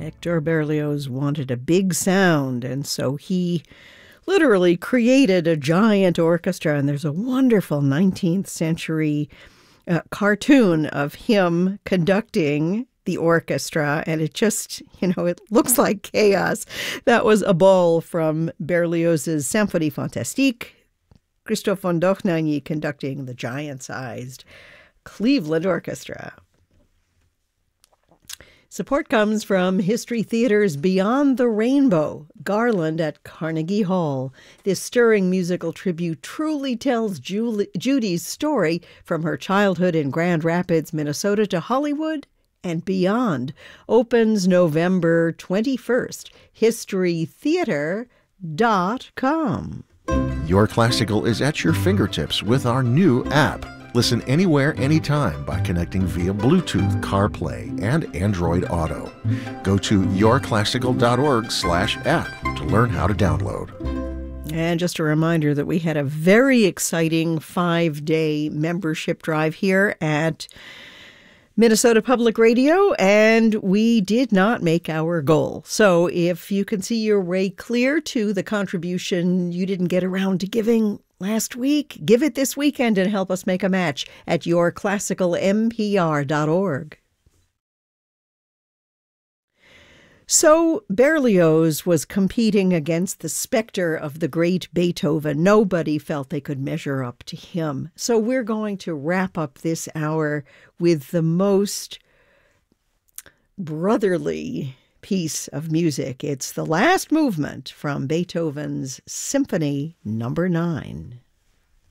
Hector Berlioz wanted a big sound, and so he literally created a giant orchestra. And there's a wonderful 19th century cartoon of him conducting the orchestra, and it just, it looks like chaos. That was a ball from Berlioz's Symphonie Fantastique. Christoph von Dohnanyi conducting the giant-sized Cleveland Orchestra. Support comes from History Theater's Beyond the Rainbow, Garland at Carnegie Hall. This stirring musical tribute truly tells Judy's story from her childhood in Grand Rapids, Minnesota to Hollywood and beyond. Opens November 21st. HistoryTheater.com. Your Classical is at your fingertips with our new app. Listen anywhere, anytime by connecting via Bluetooth, CarPlay, and Android Auto. Go to yourclassical.org/app to learn how to download. And just a reminder that we had a very exciting 5-day membership drive here at Minnesota Public Radio, and we did not make our goal. So if you can see your way clear to the contribution you didn't get around to giving last week, give it this weekend and help us make a match at yourclassicalmpr.org. So Berlioz was competing against the specter of the great Beethoven. Nobody felt they could measure up to him. So we're going to wrap up this hour with the most brotherly piece of music. It's the last movement from Beethoven's Symphony No. 9.